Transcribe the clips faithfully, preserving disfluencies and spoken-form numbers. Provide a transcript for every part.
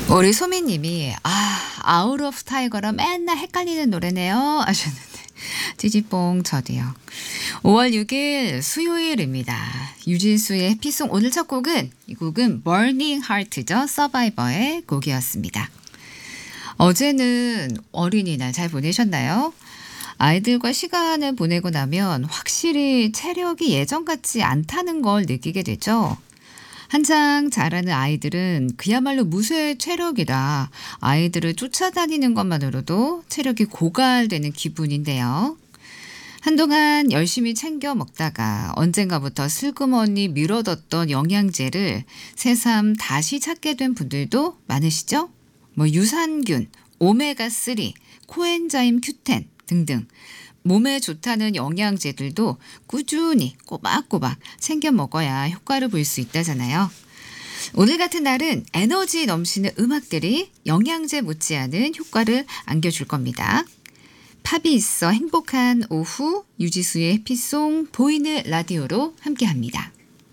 우리 소미님이 아 아웃 오브 타이거랑 맨날 헷갈리는 노래네요 하셨는데 찌찌뽕 저도요. 오월 육일 수요일입니다. 유진수의 해피송 오늘 첫 곡은 이 곡은 Burning Heart죠. 서바이버의 곡이었습니다. 어제는 어린이날 잘 보내셨나요? 아이들과 시간을 보내고 나면 확실히 체력이 예전 같지 않다는 걸 느끼게 되죠. 한창 자라는 아이들은 그야말로 무쇠 체력이라 아이들을 쫓아다니는 것만으로도 체력이 고갈되는 기분인데요. 한동안 열심히 챙겨 먹다가 언젠가부터 슬그머니 미뤄뒀던 영양제를 새삼 다시 찾게 된 분들도 많으시죠? 뭐 유산균, 오메가삼, 코엔자임 큐텐 등등 몸에 좋다는 영양제들도 꾸준히 꼬박꼬박 챙겨 먹어야 효과를 볼 수 있다잖아요. 오늘 같은 날은 에너지 넘치는 음악들이 영양제 못지않은 효과를 안겨줄 겁니다. 팝이 있어 행복한 오후 유지수의 해피송 보이는 라디오로 함께합니다.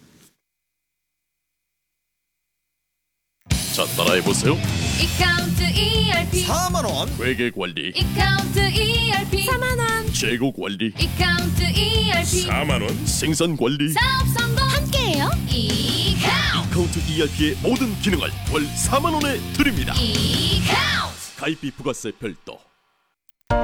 자, 따라해보세요. 이카운트 이알피 사만 원. 회계관리, 이카운트 이알피 사만 원 재고관리, 이카운트 이알피 사만 원. 생산관리, 사업 성공 함께해요. 이카운트 카운트 이알피의 모든 기능을 월 사만 원에 드립니다. 이카운트 가입비 부가세 별도,